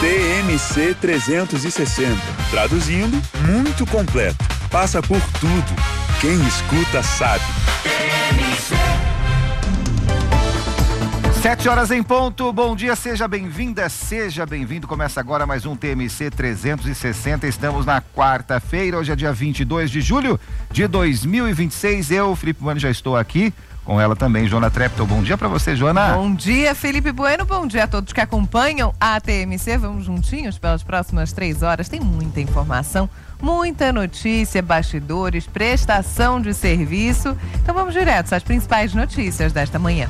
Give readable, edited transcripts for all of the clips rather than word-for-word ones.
TMC 360. Traduzindo, muito completo. Passa por tudo. Quem escuta sabe. 7h em ponto, bom dia, seja bem-vinda, seja bem-vindo. Começa agora mais um TMC 360, estamos na quarta-feira, hoje é dia 22 de julho de 2026. Eu, Felipe Bueno, já estou aqui, com ela também, Joana Treptow. Bom dia pra você, Joana. Bom dia, Felipe Bueno, bom dia a todos que acompanham a TMC. Vamos juntinhos pelas próximas 3 horas, tem muita informação, muita notícia, bastidores, prestação de serviço. Então vamos direto às principais notícias desta manhã.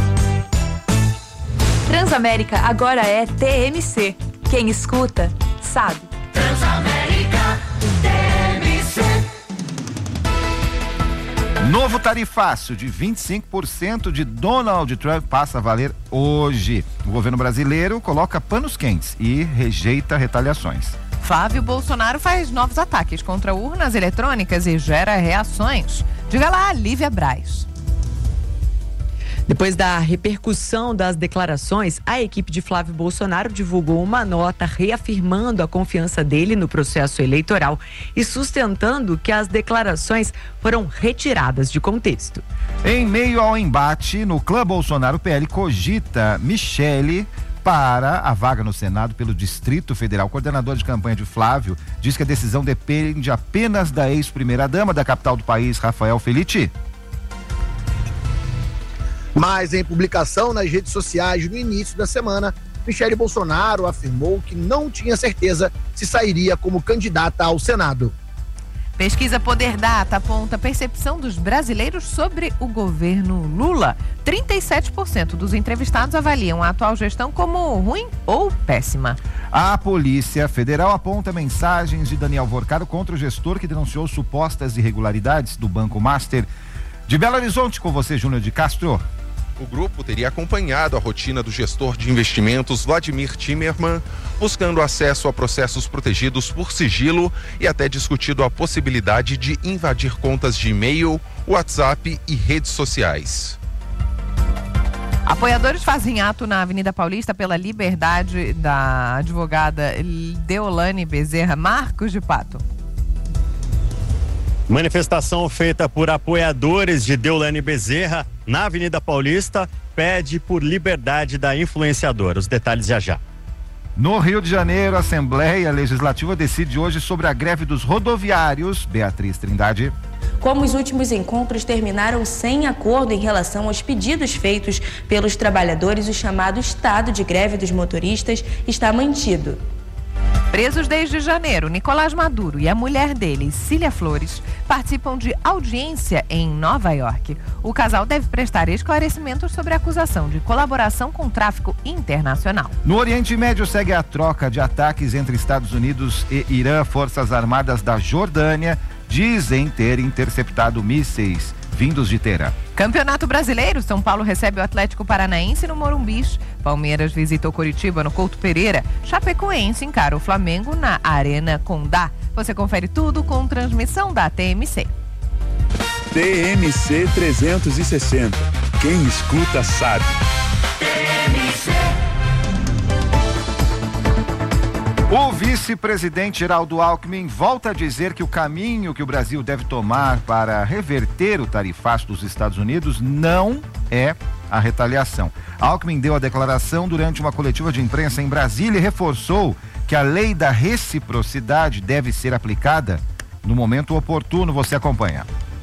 Transamérica agora é TMC. Quem escuta, sabe. Transamérica, TMC. Novo tarifaço de 25% de Donald Trump passa a valer hoje. O governo brasileiro coloca panos quentes e rejeita retaliações. Flávio Bolsonaro faz novos ataques contra urnas eletrônicas e gera reações. Diga lá, Lívia Braz. Depois da repercussão das declarações, a equipe de Flávio Bolsonaro divulgou uma nota reafirmando a confiança dele no processo eleitoral e sustentando que as declarações foram retiradas de contexto. Em meio ao embate, no clã Bolsonaro, o PL cogita Michele para a vaga no Senado pelo Distrito Federal. O coordenador de campanha de Flávio diz que a decisão depende apenas da ex-primeira-dama da capital do país, Rafael Felitti. Mas em publicação nas redes sociais no início da semana, Michele Bolsonaro afirmou que não tinha certeza se sairia como candidata ao Senado. Pesquisa Poder Data aponta a percepção dos brasileiros sobre o governo Lula. 37% dos entrevistados avaliam a atual gestão como ruim ou péssima. A Polícia Federal aponta mensagens de Daniel Vorcaro contra o gestor que denunciou supostas irregularidades do Banco Master. De Belo Horizonte, com você, Júnior de Castro. O grupo teria acompanhado a rotina do gestor de investimentos Vladimir Timmerman, buscando acesso a processos protegidos por sigilo e até discutido a possibilidade de invadir contas de e-mail, WhatsApp e redes sociais. Apoiadores fazem ato na Avenida Paulista pela liberdade da advogada Deolane Bezerra. Marcos de Pato. Manifestação feita por apoiadores de Deolane Bezerra na Avenida Paulista pede por liberdade da influenciadora. Os detalhes já já. No Rio de Janeiro, a Assembleia Legislativa decide hoje sobre a greve dos rodoviários. Beatriz Trindade. Como os últimos encontros terminaram sem acordo em relação aos pedidos feitos pelos trabalhadores, o chamado estado de greve dos motoristas está mantido. Presos desde janeiro, Nicolás Maduro e a mulher dele, Cília Flores, participam de audiência em Nova York. O casal deve prestar esclarecimentos sobre a acusação de colaboração com tráfico internacional. No Oriente Médio segue a troca de ataques entre Estados Unidos e Irã. Forças Armadas da Jordânia dizem ter interceptado mísseis vindos de Teherã. Campeonato Brasileiro, São Paulo recebe o Atlético Paranaense no Morumbis. Palmeiras visitou Coritiba no Couto Pereira. Chapecoense encara o Flamengo na Arena Condá. Você confere tudo com transmissão da TMC. TMC 360. Quem escuta sabe. TMC. O vice-presidente Geraldo Alckmin volta a dizer que o caminho que o Brasil deve tomar para reverter o tarifaço dos Estados Unidos não é a retaliação. Alckmin deu a declaração durante uma coletiva de imprensa em Brasília e reforçou que a lei da reciprocidade deve ser aplicada no momento oportuno. Você acompanha.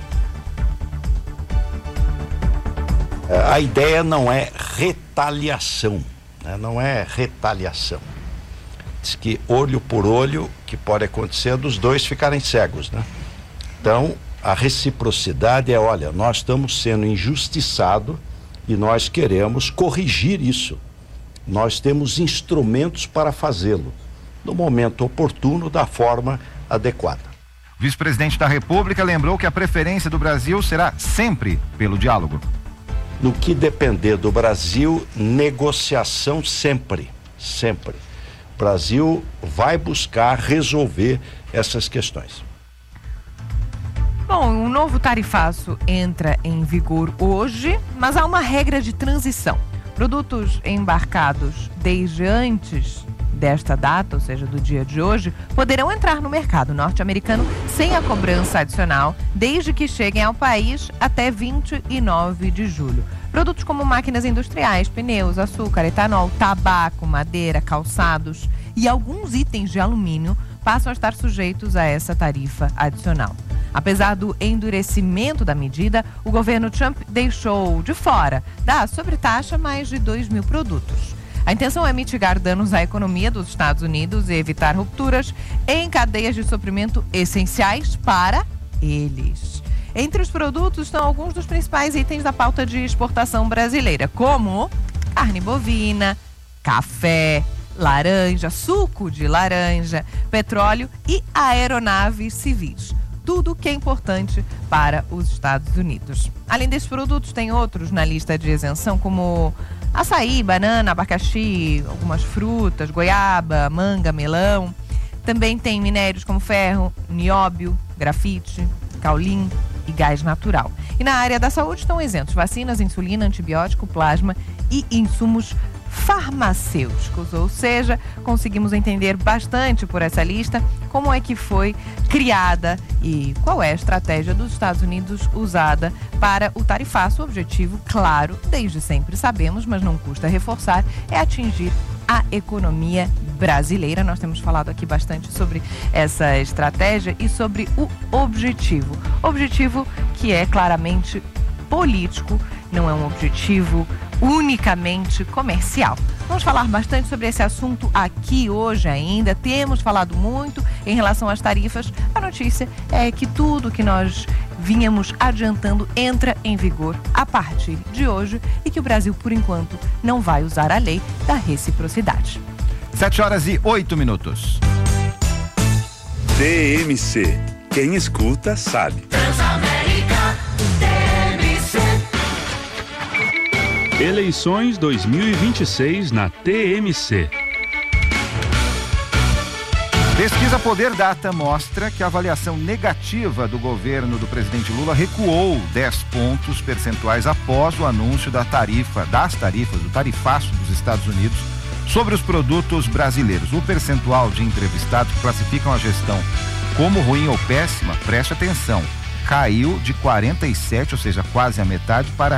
A ideia não é retaliação, né? Não é retaliação. Diz que olho por olho, que pode acontecer dos dois ficarem cegos, né? Então, a reciprocidade é, olha, nós estamos sendo injustiçados e nós queremos corrigir isso. Nós temos instrumentos para fazê-lo, no momento oportuno, da forma adequada. O vice-presidente da República lembrou que a preferência do Brasil será sempre pelo diálogo. No que depender do Brasil, negociação sempre, sempre. O Brasil vai buscar resolver essas questões. Bom, um novo tarifaço entra em vigor hoje, mas há uma regra de transição. Produtos embarcados desde antes desta data, ou seja, do dia de hoje, poderão entrar no mercado norte-americano sem a cobrança adicional, desde que cheguem ao país até 29 de julho. Produtos como máquinas industriais, pneus, açúcar, etanol, tabaco, madeira, calçados e alguns itens de alumínio passam a estar sujeitos a essa tarifa adicional. Apesar do endurecimento da medida, o governo Trump deixou de fora da sobretaxa mais de 2.000 produtos. A intenção é mitigar danos à economia dos Estados Unidos e evitar rupturas em cadeias de suprimento essenciais para eles. Entre os produtos estão alguns dos principais itens da pauta de exportação brasileira, como carne bovina, café, laranja, suco de laranja, petróleo e aeronaves civis. Tudo que é importante para os Estados Unidos. Além desses produtos, tem outros na lista de isenção, como açaí, banana, abacaxi, algumas frutas, goiaba, manga, melão. Também tem minérios como ferro, nióbio, grafite, caulim e gás natural. E na área da saúde estão isentos vacinas, insulina, antibiótico, plasma e insumos farmacêuticos, ou seja, conseguimos entender bastante por essa lista como é que foi criada e qual é a estratégia dos Estados Unidos usada para o tarifaço. O objetivo, claro, desde sempre sabemos, mas não custa reforçar, é atingir a economia brasileira. Nós temos falado aqui bastante sobre essa estratégia e sobre o objetivo. Objetivo que é claramente político, não é um objetivo unicamente comercial. Vamos falar bastante sobre esse assunto aqui hoje ainda. Temos falado muito em relação às tarifas. A notícia é que tudo que nós vínhamos adiantando entra em vigor a partir de hoje e que o Brasil, por enquanto, não vai usar a lei da reciprocidade. 7h08. TMC. Quem escuta sabe. Transamérica TMC. Eleições 2026 na TMC. Pesquisa Poder Data mostra que a avaliação negativa do governo do presidente Lula recuou 10 pontos percentuais após o anúncio das tarifas, do tarifaço dos Estados Unidos sobre os produtos brasileiros. O percentual de entrevistados que classificam a gestão como ruim ou péssima, preste atenção, caiu de 47%, ou seja, quase a metade, para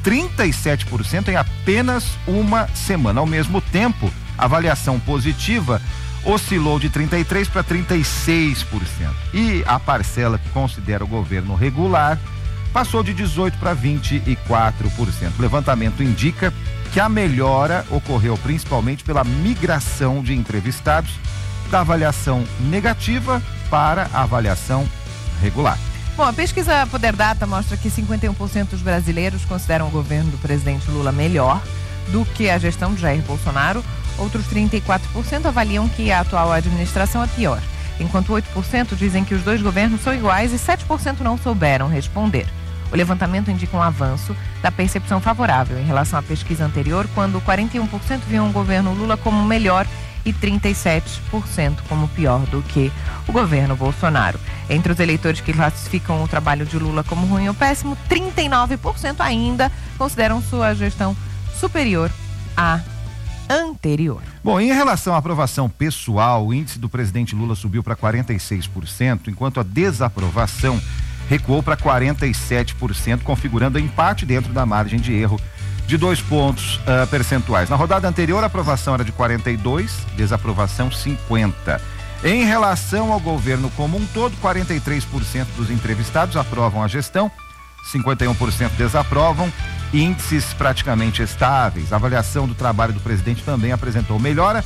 37% em apenas uma semana. Ao mesmo tempo, a avaliação positiva oscilou de 33% para 36%. E a parcela que considera o governo regular passou de 18% para 24%. O levantamento indica que a melhora ocorreu principalmente pela migração de entrevistados da avaliação negativa para a avaliação regular. Bom, a pesquisa Poder Data mostra que 51% dos brasileiros consideram o governo do presidente Lula melhor do que a gestão de Jair Bolsonaro. Outros 34% avaliam que a atual administração é pior, enquanto 8% dizem que os dois governos são iguais e 7% não souberam responder. O levantamento indica um avanço da percepção favorável em relação à pesquisa anterior, quando 41% viam o governo Lula como melhor e 37% como pior do que o governo Bolsonaro. Entre os eleitores que classificam o trabalho de Lula como ruim ou péssimo, 39% ainda consideram sua gestão superior à anterior. Bom, em relação à aprovação pessoal, o índice do presidente Lula subiu para 46%, enquanto a desaprovação recuou para 47%, configurando empate dentro da margem de erro de 2 pontos percentuais. Na rodada anterior, a aprovação era de 42%, desaprovação 50%. Em relação ao governo como um todo, 43% dos entrevistados aprovam a gestão, 51% desaprovam, índices praticamente estáveis. A avaliação do trabalho do presidente também apresentou melhora,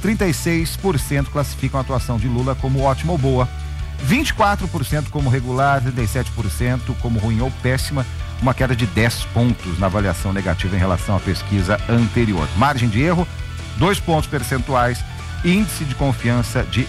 36% classificam a atuação de Lula como ótima ou boa, 24% como regular, 37% como ruim ou péssima, uma queda de 10 pontos na avaliação negativa em relação à pesquisa anterior. Margem de erro, 2 pontos percentuais, índice de confiança de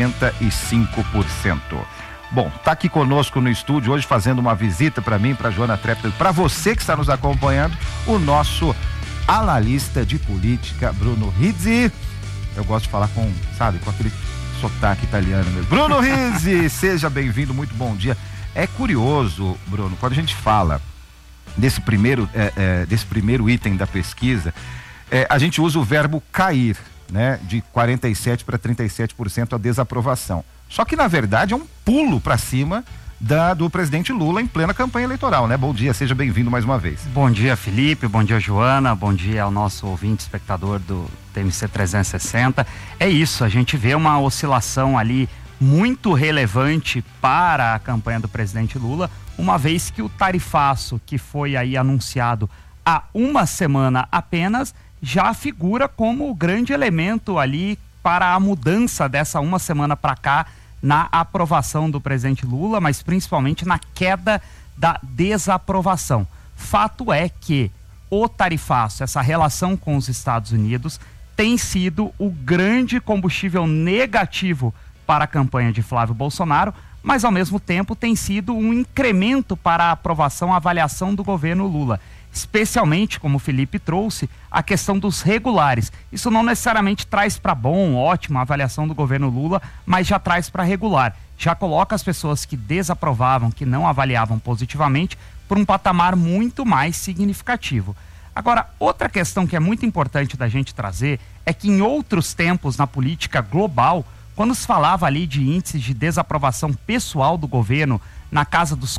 95%. Bom, tá aqui conosco no estúdio hoje fazendo uma visita para mim, para Joana Trepper, para você que está nos acompanhando, o nosso analista de política, Bruno Rizzi. Eu gosto de falar com aquele sotaque italiano mesmo. Bruno Rizzi, seja bem-vindo, muito bom dia. É curioso, Bruno, quando a gente fala desse primeiro item da pesquisa, a gente usa o verbo cair, né? De 47% para 37% a desaprovação. Só que, na verdade, é um pulo para cima do presidente Lula em plena campanha eleitoral, né? Bom dia, seja bem-vindo mais uma vez. Bom dia, Felipe, bom dia, Joana, bom dia ao nosso ouvinte, espectador do TMC 360. É isso, a gente vê uma oscilação ali muito relevante para a campanha do presidente Lula, uma vez que o tarifaço que foi aí anunciado há uma semana apenas já figura como o grande elemento ali para a mudança dessa uma semana para cá na aprovação do presidente Lula, mas principalmente na queda da desaprovação. Fato é que o tarifaço, essa relação com os Estados Unidos, tem sido o grande combustível negativo para a campanha de Flávio Bolsonaro, mas ao mesmo tempo tem sido um incremento para a aprovação, a avaliação do governo Lula. Especialmente, como o Felipe trouxe, a questão dos regulares. Isso não necessariamente traz para bom, ótimo a avaliação do governo Lula, mas já traz para regular. Já coloca as pessoas que desaprovavam, que não avaliavam positivamente, por um patamar muito mais significativo. Agora, outra questão que é muito importante da gente trazer é que em outros tempos na política global, quando se falava ali de índices de desaprovação pessoal do governo na casa dos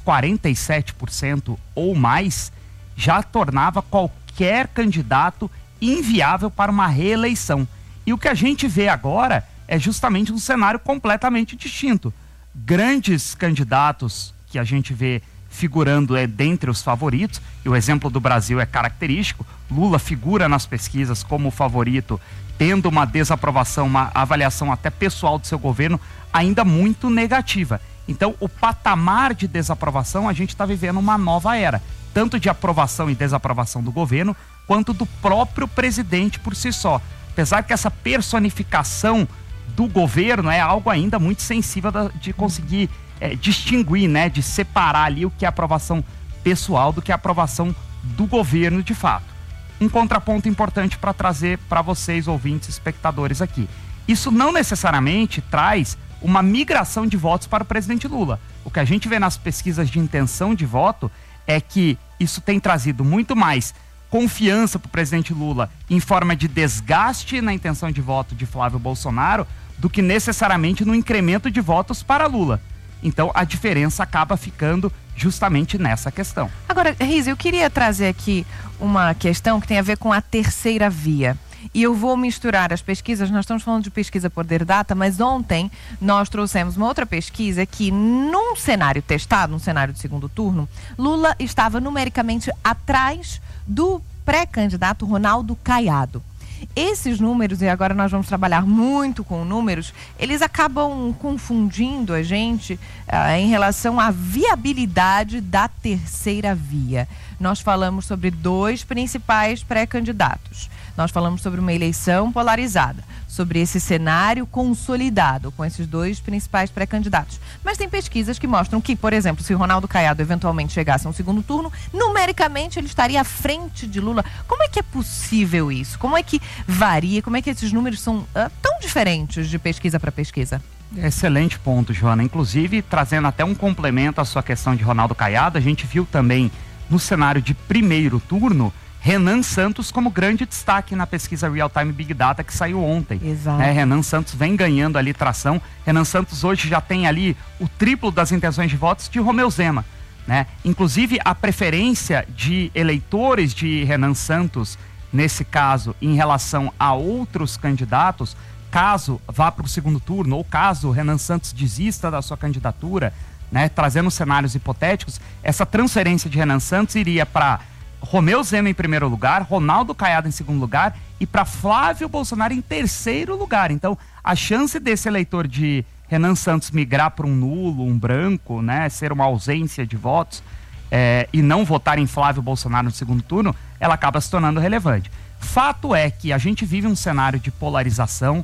47% ou mais, já tornava qualquer candidato inviável para uma reeleição. E o que a gente vê agora é justamente um cenário completamente distinto. Grandes candidatos que a gente vê figurando dentre os favoritos, e o exemplo do Brasil é característico. Lula figura nas pesquisas como o favorito, tendo uma desaprovação, uma avaliação até pessoal do seu governo ainda muito negativa. Então, o patamar de desaprovação, a gente está vivendo uma nova era, tanto de aprovação e desaprovação do governo, quanto do próprio presidente por si só. Apesar que essa personificação do governo é algo ainda muito sensível de conseguir distinguir, né, de separar ali o que é aprovação pessoal do que é aprovação do governo de fato. Um contraponto importante para trazer para vocês, ouvintes, espectadores aqui. Isso não necessariamente traz uma migração de votos para o presidente Lula. O que a gente vê nas pesquisas de intenção de voto é que isso tem trazido muito mais confiança para o presidente Lula em forma de desgaste na intenção de voto de Flávio Bolsonaro do que necessariamente no incremento de votos para Lula. Então a diferença acaba ficando justamente nessa questão. Agora, Riz, eu queria trazer aqui uma questão que tem a ver com a terceira via. E eu vou misturar as pesquisas, nós estamos falando de pesquisa Poder Data, mas ontem nós trouxemos uma outra pesquisa que num cenário testado, num cenário de segundo turno, Lula estava numericamente atrás do pré-candidato Ronaldo Caiado. Esses números, e agora nós vamos trabalhar muito com números, eles acabam confundindo a gente em relação à viabilidade da terceira via. Nós falamos sobre dois principais pré-candidatos. Nós falamos sobre uma eleição polarizada, sobre esse cenário consolidado com esses dois principais pré-candidatos. Mas tem pesquisas que mostram que, por exemplo, se Ronaldo Caiado eventualmente chegasse a um segundo turno, numericamente ele estaria à frente de Lula. Como é que é possível isso? Como é que varia? Como é que esses números são tão diferentes de pesquisa para pesquisa? Excelente ponto, Joana. Inclusive, trazendo até um complemento à sua questão de Ronaldo Caiado, a gente viu também no cenário de primeiro turno Renan Santos como grande destaque na pesquisa Real Time Big Data que saiu ontem. Exato. Renan Santos vem ganhando ali tração. Renan Santos hoje já tem ali o triplo das intenções de votos de Romeu Zema, né? Inclusive a preferência de eleitores de Renan Santos, nesse caso, em relação a outros candidatos, caso vá para o segundo turno ou caso Renan Santos desista da sua candidatura, né? Trazendo cenários hipotéticos, essa transferência de Renan Santos iria para Romeu Zema em primeiro lugar, Ronaldo Caiado em segundo lugar e para Flávio Bolsonaro em terceiro lugar. Então, a chance desse eleitor de Renan Santos migrar para um nulo, um branco, né, ser uma ausência de votos e não votar em Flávio Bolsonaro no segundo turno, ela acaba se tornando relevante. Fato é que a gente vive um cenário de polarização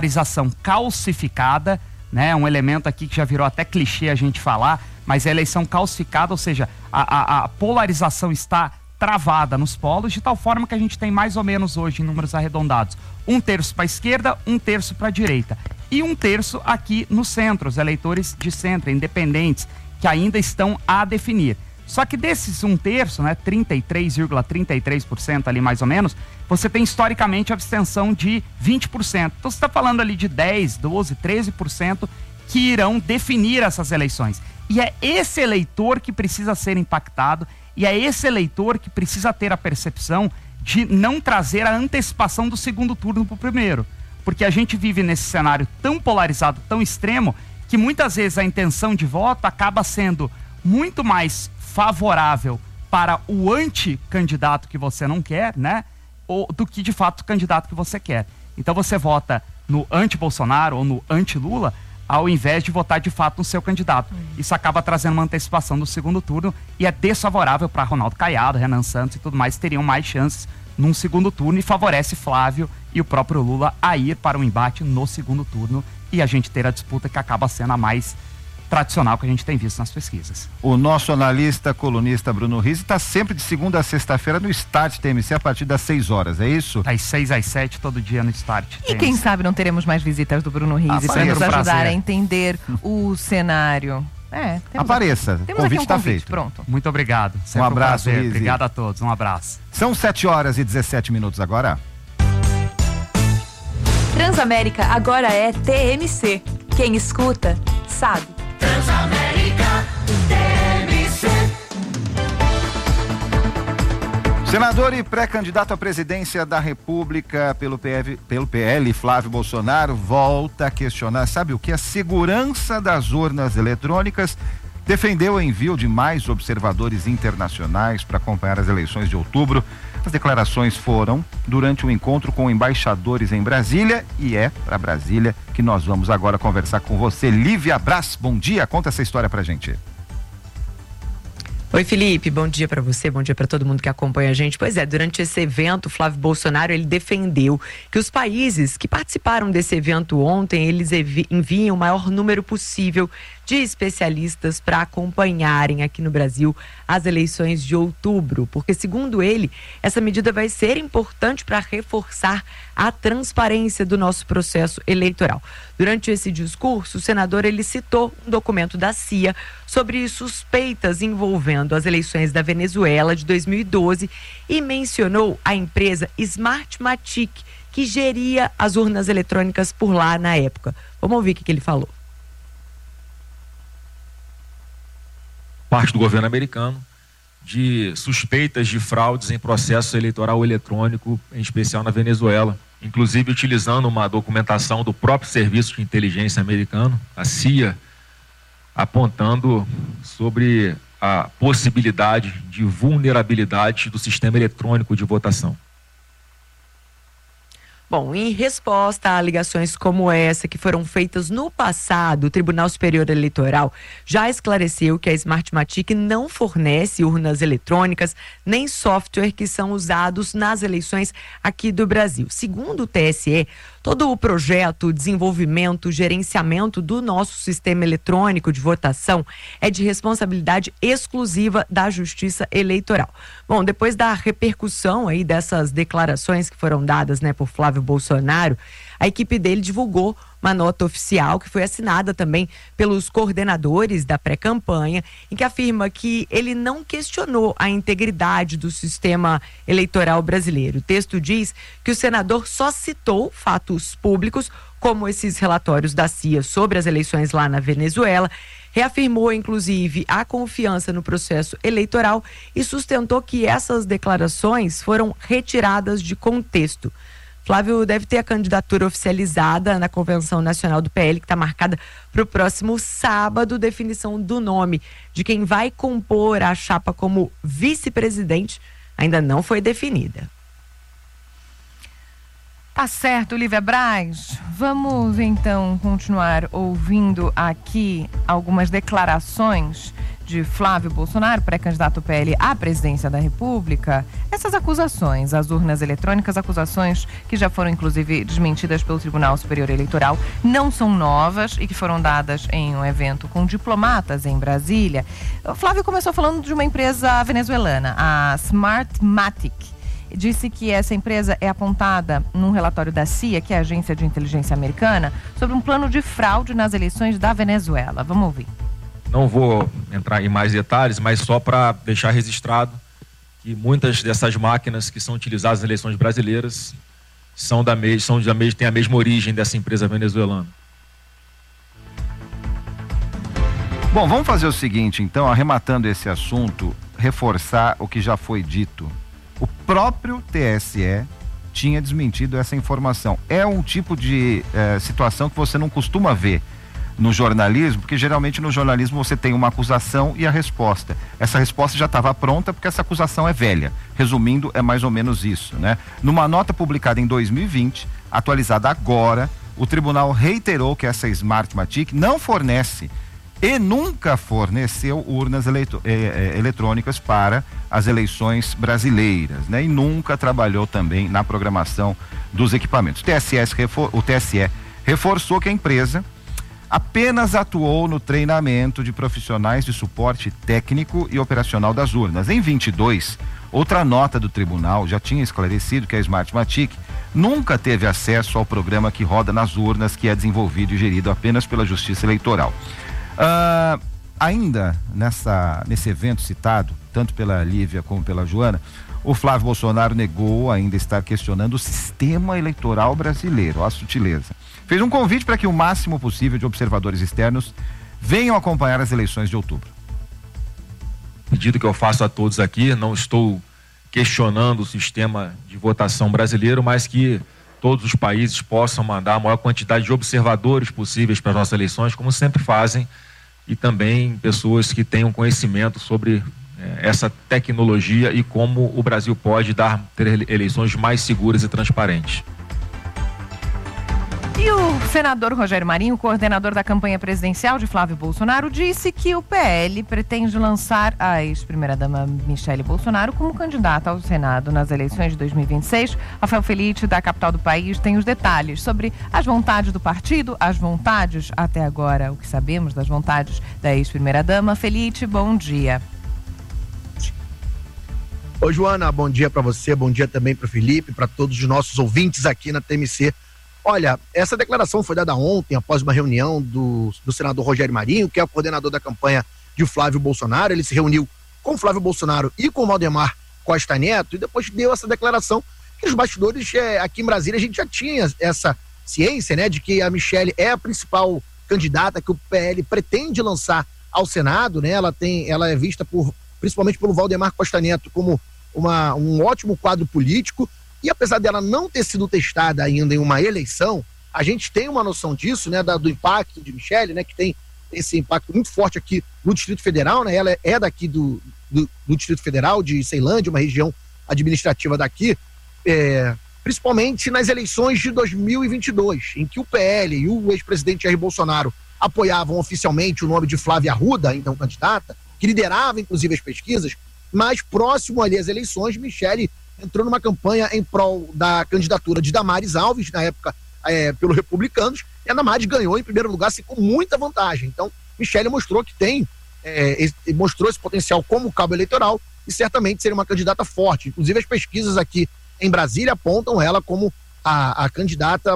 calcificada, né, um elemento aqui que já virou até clichê a gente falar, mas a eleição calcificada, ou seja, a polarização está travada nos polos, de tal forma que a gente tem mais ou menos hoje, em números arredondados, 1/3 para a esquerda, 1/3 para a direita. E 1/3 aqui no centro, os eleitores de centro, independentes, que ainda estão a definir. Só que desses 1/3, né, 33,33% ali mais ou menos, você tem historicamente abstenção de 20%. Então você está falando ali de 10, 12, 13% que irão definir essas eleições. E é esse eleitor que precisa ser impactado e é esse eleitor que precisa ter a percepção de não trazer a antecipação do segundo turno para o primeiro. Porque a gente vive nesse cenário tão polarizado, tão extremo, que muitas vezes a intenção de voto acaba sendo muito mais favorável para o anticandidato que você não quer, né? Ou do que de fato o candidato que você quer. Então você vota no anti-Bolsonaro ou no anti-Lula, ao invés de votar de fato no seu candidato. Isso acaba trazendo uma antecipação do segundo turno e é desfavorável para Ronaldo Caiado, Renan Santos e tudo mais, teriam mais chances num segundo turno e favorece Flávio e o próprio Lula a ir para o embate no segundo turno e a gente ter a disputa que acaba sendo a mais tradicional que a gente tem visto nas pesquisas. O nosso analista, colunista Bruno Rizzi está sempre de segunda a sexta-feira no Start TMC a partir das 6 horas, é isso? Das 6 às 7, todo dia no Start. E quem sabe não teremos mais visitas do Bruno Rizzi para nos ajudar a entender o cenário. Apareça, o convite está feito. Pronto. Muito obrigado. Um abraço, Rizzi. Obrigado a todos, um abraço. São 7 horas e 17 minutos agora. Transamérica agora é TMC. Quem escuta, sabe. Transamérica TMC. Senador e pré-candidato à presidência da República pelo PL, Flávio Bolsonaro, volta a questionar, sabe o que? A segurança das urnas eletrônicas. Defendeu o envio de mais observadores internacionais para acompanhar as eleições de outubro. As declarações foram durante um encontro com embaixadores em Brasília e é para Brasília que nós vamos agora conversar com você. Lívia Braz, bom dia, conta essa história pra gente. Oi, Felipe, bom dia para você, bom dia para todo mundo que acompanha a gente. Pois é, durante esse evento, Flávio Bolsonaro, ele defendeu que os países que participaram desse evento ontem, eles enviem o maior número possível de especialistas para acompanharem aqui no Brasil as eleições de outubro, porque segundo ele, essa medida vai ser importante para reforçar a transparência do nosso processo eleitoral. Durante esse discurso, o senador ele citou um documento da CIA sobre suspeitas envolvendo as eleições da Venezuela de 2012 e mencionou a empresa Smartmatic, que geria as urnas eletrônicas por lá na época. Vamos ouvir o que ele falou. Parte do governo americano de suspeitas de fraudes em processo eleitoral eletrônico, em especial na Venezuela, inclusive utilizando uma documentação do próprio Serviço de Inteligência americano, a CIA, apontando sobre a possibilidade de vulnerabilidade do sistema eletrônico de votação. Bom, em resposta a alegações como essa que foram feitas no passado, o Tribunal Superior Eleitoral já esclareceu que a Smartmatic não fornece urnas eletrônicas nem software que são usados nas eleições aqui do Brasil. Segundo o TSE, todo o projeto, desenvolvimento, gerenciamento do nosso sistema eletrônico de votação é de responsabilidade exclusiva da Justiça Eleitoral. Bom, depois da repercussão aí dessas declarações que foram dadas, por Flávio Bolsonaro, a equipe dele divulgou uma nota oficial que foi assinada também pelos coordenadores da pré-campanha, em que afirma que ele não questionou a integridade do sistema eleitoral brasileiro. O texto diz que o senador só citou fatos públicos, como esses relatórios da CIA sobre as eleições lá na Venezuela, reafirmou, inclusive, a confiança no processo eleitoral e sustentou que essas declarações foram retiradas de contexto. Flávio deve ter a candidatura oficializada na Convenção Nacional do PL, que está marcada para o próximo sábado. Definição do nome de quem vai compor a chapa como vice-presidente ainda não foi definida. Tá certo, Lívia Braz. Vamos então continuar ouvindo aqui algumas declarações de Flávio Bolsonaro, pré-candidato PL à presidência da República. Essas acusações às urnas eletrônicas, acusações que já foram inclusive desmentidas pelo Tribunal Superior Eleitoral, não são novas e que foram dadas em um evento com diplomatas em Brasília. O Flávio começou falando de uma empresa venezuelana, a Smartmatic. Disse que essa empresa é apontada num relatório da CIA, que é a Agência de Inteligência Americana, sobre um plano de fraude nas eleições da Venezuela. Vamos ouvir. Não vou entrar em mais detalhes, mas só para deixar registrado que muitas dessas máquinas que são utilizadas nas eleições brasileiras têm a mesma origem dessa empresa venezuelana. Bom, vamos fazer o seguinte, então, arrematando esse assunto, reforçar o que já foi dito. O próprio TSE tinha desmentido essa informação. É um tipo de situação que você não costuma ver no jornalismo, porque geralmente no jornalismo você tem uma acusação e a resposta. Essa resposta já estava pronta porque essa acusação é velha. Resumindo, é mais ou menos isso, né? Numa nota publicada em 2020, atualizada agora, o tribunal reiterou que essa Smartmatic não fornece e nunca forneceu urnas eletrônicas para as eleições brasileiras, né? E nunca trabalhou também na programação dos equipamentos. O TSE reforçou que a empresa apenas atuou no treinamento de profissionais de suporte técnico e operacional das urnas. Em 22, outra nota do tribunal já tinha esclarecido que a Smartmatic nunca teve acesso ao programa que roda nas urnas, que é desenvolvido e gerido apenas pela Justiça Eleitoral. Ainda nesse evento citado, tanto pela Lívia como pela Joana, o Flávio Bolsonaro negou ainda estar questionando o sistema eleitoral brasileiro, a sutileza. Fez um convite para que o máximo possível de observadores externos venham acompanhar as eleições de outubro. Pedido que eu faço a todos aqui, não estou questionando o sistema de votação brasileiro, mas que todos os países possam mandar a maior quantidade de observadores possíveis para as nossas eleições, como sempre fazem, e também pessoas que tenham conhecimento sobre essa tecnologia e como o Brasil pode ter eleições mais seguras e transparentes. E o senador Rogério Marinho, coordenador da campanha presidencial de Flávio Bolsonaro, disse que o PL pretende lançar a ex-primeira-dama Michele Bolsonaro como candidata ao Senado nas eleições de 2026. Rafael Felite, da capital do país, tem os detalhes sobre as vontades do partido, as vontades, até agora, o que sabemos das vontades da ex-primeira-dama. Felite, bom dia. Oi, Joana, bom dia para você, bom dia também para o Felipe, para todos os nossos ouvintes aqui na TMC. Olha, essa declaração foi dada ontem, após uma reunião do senador Rogério Marinho, que é o coordenador da campanha de Flávio Bolsonaro. Ele se reuniu com o Flávio Bolsonaro e com o Valdemar Costa Neto e depois deu essa declaração que os bastidores aqui em Brasília a gente já tinha essa ciência, né, de que a Michele é a principal candidata que o PL pretende lançar ao Senado, né? Ela é vista principalmente pelo Valdemar Costa Neto como um ótimo quadro político. E apesar dela não ter sido testada ainda em uma eleição, a gente tem uma noção disso, né, do impacto de Michele, né, que tem esse impacto muito forte aqui no Distrito Federal, né? Ela é daqui do Distrito Federal, de Ceilândia, uma região administrativa daqui, principalmente nas eleições de 2022, em que o PL e o ex-presidente Jair Bolsonaro apoiavam oficialmente o nome de Flávia Arruda, então candidata, que liderava inclusive as pesquisas, mas próximo ali às eleições, Michele entrou numa campanha em prol da candidatura de Damares Alves, na época pelos republicanos, e a Damares ganhou em primeiro lugar, assim, com muita vantagem. Então, Michele mostrou que mostrou esse potencial como cabo eleitoral e certamente seria uma candidata forte. Inclusive, as pesquisas aqui em Brasília apontam ela como a candidata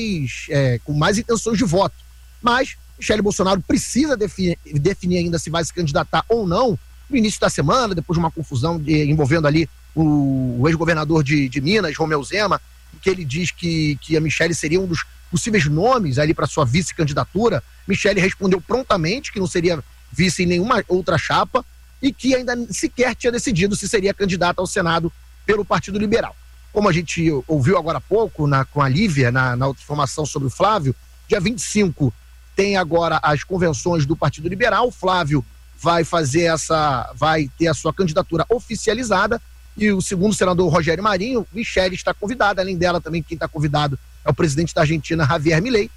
com mais intenções de voto. Mas Michele Bolsonaro precisa definir ainda se vai se candidatar ou não no início da semana, depois de uma confusão envolvendo ali o ex-governador de Minas, Romeu Zema, que ele diz que a Michele seria um dos possíveis nomes ali para sua vice-candidatura. Michele respondeu prontamente que não seria vice em nenhuma outra chapa e que ainda sequer tinha decidido se seria candidata ao Senado pelo Partido Liberal. Como a gente ouviu agora há pouco com a Lívia, na outra informação sobre o Flávio, dia 25 tem agora as convenções do Partido Liberal. O Flávio vai ter a sua candidatura oficializada. E o segundo senador Rogério Marinho, Michele está convidada. Além dela também, quem está convidado é o presidente da Argentina, Javier Milei.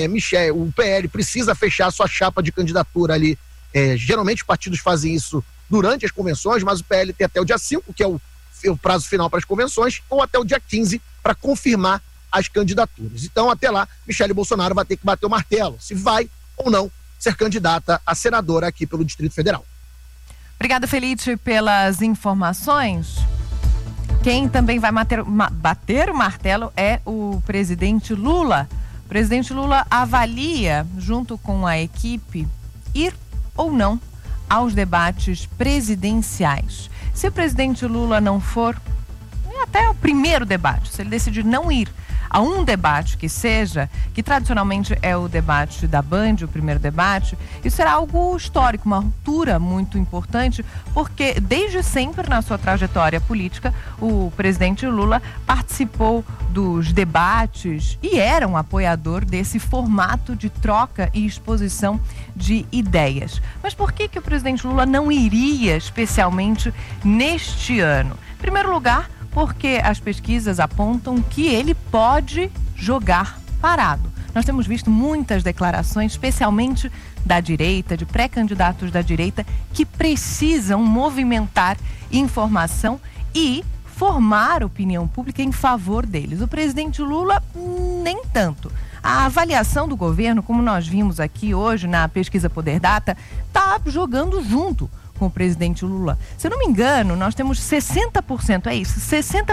O PL precisa fechar sua chapa de candidatura ali. Geralmente os partidos fazem isso durante as convenções, mas o PL tem até o dia 5, que é o prazo final para as convenções, ou até o dia 15 para confirmar as candidaturas. Então, até lá, Michele Bolsonaro vai ter que bater o martelo, se vai ou não ser candidata a senadora aqui pelo Distrito Federal. Obrigada, Felite, pelas informações. Quem também vai bater o martelo é o presidente Lula. O presidente Lula avalia, junto com a equipe, ir ou não aos debates presidenciais. Se o presidente Lula não for, até o primeiro debate, se ele decidir não ir a um debate que seja, que tradicionalmente é o debate da Band, o primeiro debate, isso será algo histórico, uma ruptura muito importante, porque desde sempre na sua trajetória política, o presidente Lula participou dos debates e era um apoiador desse formato de troca e exposição de ideias. Mas por que o presidente Lula não iria especialmente neste ano? Em primeiro lugar, porque as pesquisas apontam que ele pode jogar parado. Nós temos visto muitas declarações, especialmente da direita, de pré-candidatos da direita, que precisam movimentar informação e formar opinião pública em favor deles. O presidente Lula, nem tanto. A avaliação do governo, como nós vimos aqui hoje na pesquisa Poder Data, está jogando junto com o presidente Lula. Se eu não me engano, nós temos 60%, é isso,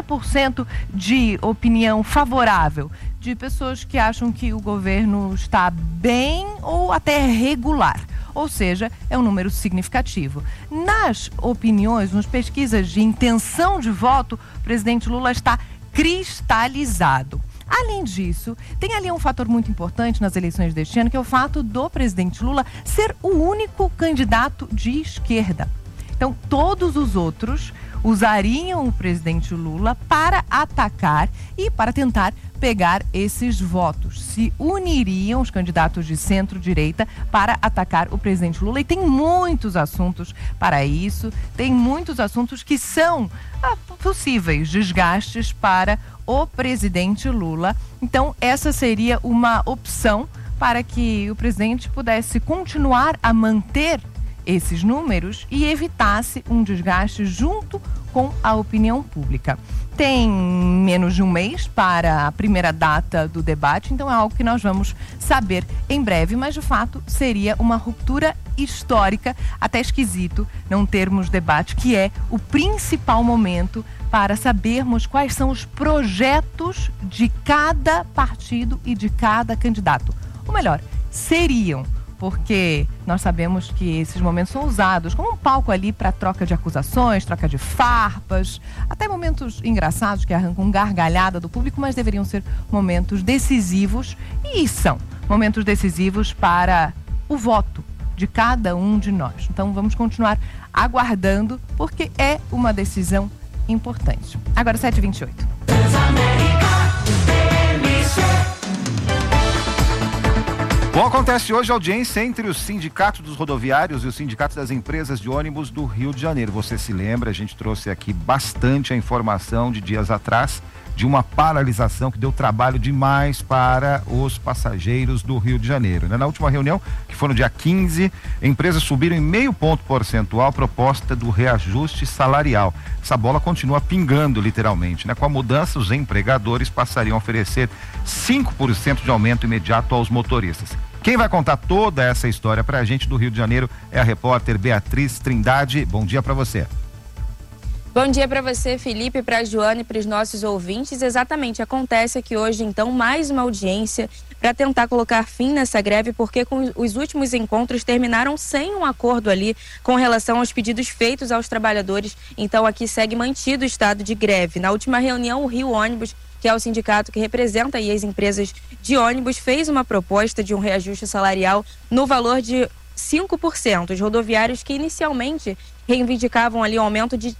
60% de opinião favorável, de pessoas que acham que o governo está bem ou até regular. Ou seja, é um número significativo. Nas opiniões, nas pesquisas de intenção de voto, o presidente Lula está cristalizado. Além disso, tem ali um fator muito importante nas eleições deste ano, que é o fato do presidente Lula ser o único candidato de esquerda. Então, todos os outros usariam o presidente Lula para atacar e para tentar pegar esses votos. Se uniriam os candidatos de centro-direita para atacar o presidente Lula. E tem muitos assuntos para isso, tem muitos assuntos que são possíveis desgastes para o presidente Lula. Então, essa seria uma opção para que o presidente pudesse continuar a manter esses números e evitasse um desgaste junto com a opinião pública. Tem menos de um mês para a primeira data do debate, então é algo que nós vamos saber em breve, mas de fato seria uma ruptura histórica, até esquisito não termos debate, que é o principal momento para sabermos quais são os projetos de cada partido e de cada candidato. Ou melhor, seriam, porque nós sabemos que esses momentos são usados como um palco ali para troca de acusações, troca de farpas, até momentos engraçados que arrancam gargalhada do público, mas deveriam ser momentos decisivos, e são momentos decisivos para o voto de cada um de nós. Então vamos continuar aguardando, porque é uma decisão importante. Agora 7h28. Bom, acontece hoje a audiência entre o Sindicato dos Rodoviários e o Sindicato das Empresas de Ônibus do Rio de Janeiro. Você se lembra, a gente trouxe aqui bastante a informação de dias atrás de uma paralisação que deu trabalho demais para os passageiros do Rio de Janeiro. Na última reunião, que foi no dia 15, empresas subiram em 0,5 ponto percentual a proposta do reajuste salarial. Essa bola continua pingando, literalmente, né? Com a mudança, os empregadores passariam a oferecer 5% de aumento imediato aos motoristas. Quem vai contar toda essa história pra gente do Rio de Janeiro é a repórter Beatriz Trindade. Bom dia para você. Bom dia para você, Felipe, para a Joana e para os nossos ouvintes. Exatamente, acontece aqui hoje, então, mais uma audiência para tentar colocar fim nessa greve, porque os últimos encontros terminaram sem um acordo ali com relação aos pedidos feitos aos trabalhadores. Então, aqui segue mantido o estado de greve. Na última reunião, o Rio Ônibus, que é o sindicato que representa aí as empresas de ônibus, fez uma proposta de um reajuste salarial no valor de 5%. Os rodoviários, que inicialmente reivindicavam ali um aumento de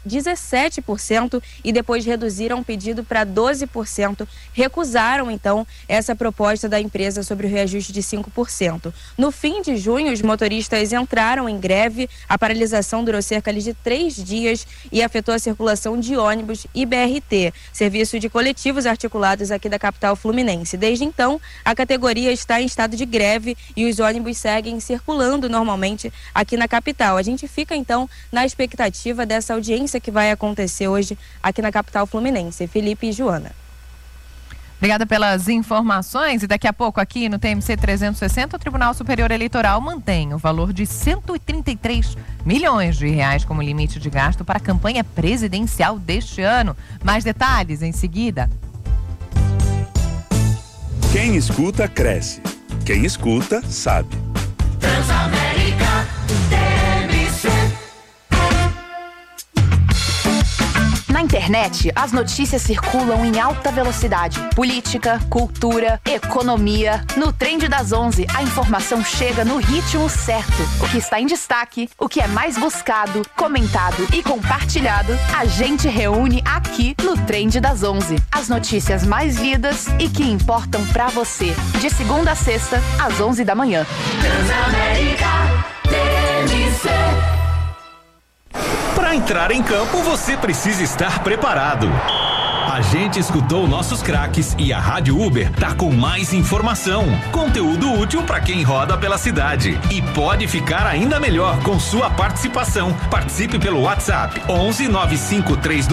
17% e depois reduziram o pedido para 12%, recusaram então essa proposta da empresa sobre o reajuste de 5%. No fim de junho, os motoristas entraram em greve. A paralisação durou cerca de 3 dias e afetou a circulação de ônibus e BRT, serviço de coletivos articulados aqui da capital fluminense. Desde então, a categoria está em estado de greve e os ônibus seguem circulando normalmente aqui na capital. A gente fica então na expectativa dessa audiência que vai acontecer hoje aqui na capital fluminense. Felipe e Joana. Obrigada pelas informações. E daqui a pouco aqui no TMC 360, o Tribunal Superior Eleitoral mantém o valor de 133 milhões de reais como limite de gasto para a campanha presidencial deste ano. Mais detalhes em seguida. Quem escuta, cresce. Quem escuta, sabe. Transamérica. Na internet, as notícias circulam em alta velocidade. Política, cultura, economia. No Trend das 11, a informação chega no ritmo certo. O que está em destaque, o que é mais buscado, comentado e compartilhado, a gente reúne aqui no Trend das 11. As notícias mais lidas e que importam pra você. De segunda a sexta, às 11 da manhã. Transamérica TMC. Para entrar em campo, você precisa estar preparado. A gente escutou nossos craques e a Rádio Uber tá com mais informação, conteúdo útil para quem roda pela cidade. E pode ficar ainda melhor com sua participação. Participe pelo WhatsApp 11 953